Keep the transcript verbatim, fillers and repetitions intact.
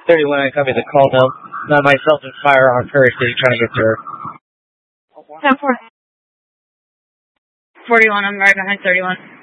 thirty-one, I copy the call now. Not myself and fire on Prairie City trying to get to her. ten four. forty-one, I'm right behind thirty-one.